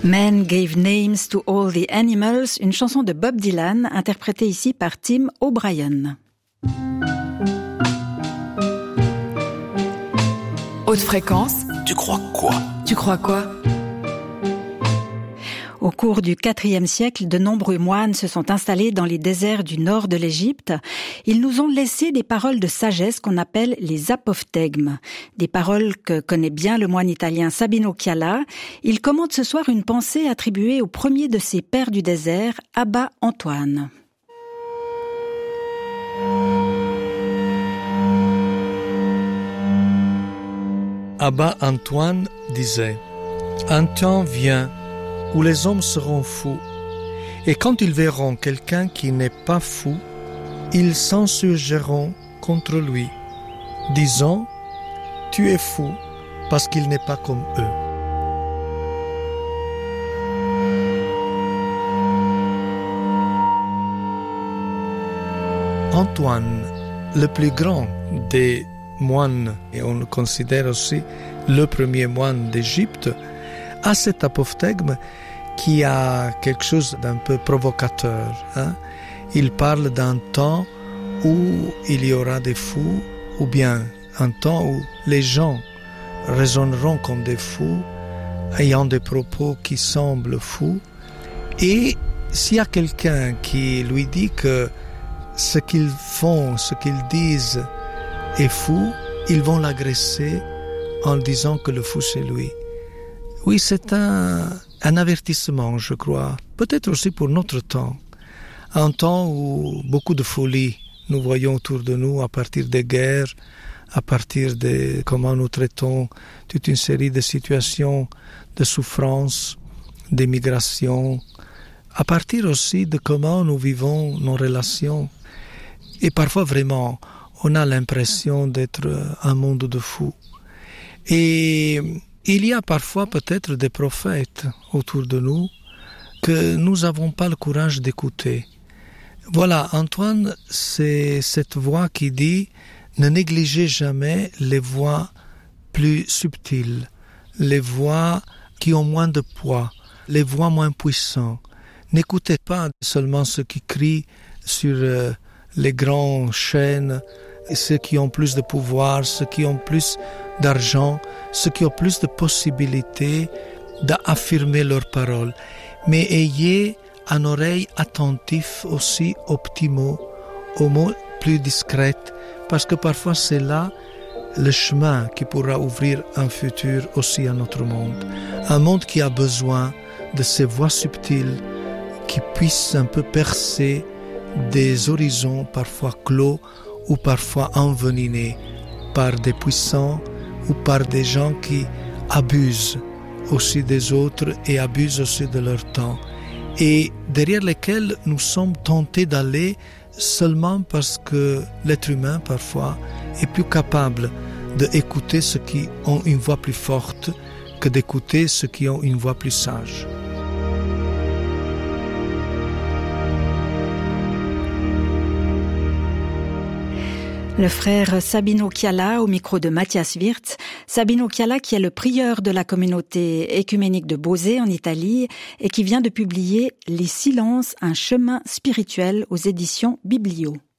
Men Gave Names to All the Animals, une chanson de Bob Dylan, interprétée ici par Tim O'Brien. Haute fréquence. Tu crois quoi? Tu crois quoi? Au cours du IVe siècle, de nombreux moines se sont installés dans les déserts du nord de l'Égypte. Ils nous ont laissé des paroles de sagesse qu'on appelle les apophthegmes. Des paroles que connaît bien le moine italien Sabino Chiala. Il commente ce soir une pensée attribuée au premier de ses pères du désert, Abba Antoine. Abba Antoine disait « Un temps vient où les hommes seront fous, et quand ils verront quelqu'un qui n'est pas fou, ils s'insurgeront contre lui, disant « Tu es fou parce qu'il n'est pas comme eux. » Antoine, le plus grand des moines, et on le considère aussi le premier moine d'Égypte, a cet apophthegme qui a quelque chose d'un peu provocateur. Il parle d'un temps où il y aura des fous, ou bien un temps où les gens raisonneront comme des fous, ayant des propos qui semblent fous. Et s'il y a quelqu'un qui lui dit que ce qu'ils font, ce qu'ils disent est fou, ils vont l'agresser en disant que le fou c'est lui. Oui, c'est un avertissement, je crois. Peut-être aussi pour notre temps. Un temps où beaucoup de folie nous voyons autour de nous à partir des guerres, à partir de comment nous traitons toute une série de situations de souffrance, d'émigration, à partir aussi de comment nous vivons nos relations. Et parfois vraiment, on a l'impression d'être un monde de fous. Et il y a parfois peut-être des prophètes autour de nous que nous n'avons pas le courage d'écouter. Voilà, Antoine, c'est cette voix qui dit « Ne négligez jamais les voix plus subtiles, les voix qui ont moins de poids, les voix moins puissantes. N'écoutez pas seulement ceux qui crient sur les grandes chaînes, ceux qui ont plus de pouvoir, ceux qui ont plus d'argent, ceux qui ont plus de possibilités d'affirmer leurs paroles. Mais ayez une oreille attentive aussi aux petits mots, aux mots plus discrets, parce que parfois c'est là le chemin qui pourra ouvrir un futur aussi à notre monde. Un monde qui a besoin de ces voix subtiles qui puissent un peu percer des horizons parfois clos ou parfois enveninés par des puissants ou par des gens qui abusent aussi des autres et abusent aussi de leur temps, et derrière lesquels nous sommes tentés d'aller seulement parce que l'être humain parfois est plus capable d'écouter ceux qui ont une voix plus forte que d'écouter ceux qui ont une voix plus sage. Le frère Sabino Chiala au micro de Mathias Wirtz. Sabino Chiala qui est le prieur de la communauté écuménique de Bosé en Italie et qui vient de publier Les Silences, un chemin spirituel aux éditions Biblio.